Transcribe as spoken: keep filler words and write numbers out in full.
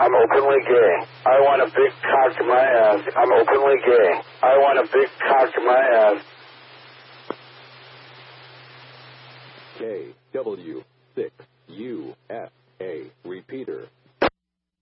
I'm openly gay. I want a big cock to my ass. I'm openly gay. I want a big cock to my ass. K W six U S A. Repeater.